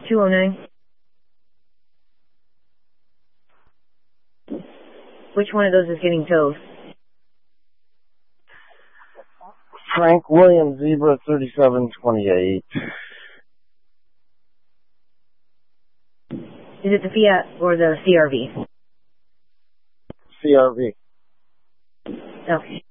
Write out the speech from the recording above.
209. Which one of those is getting towed? Frank Williams, Zebra 3728. Is it the Fiat or the CRV? CRV. Okay.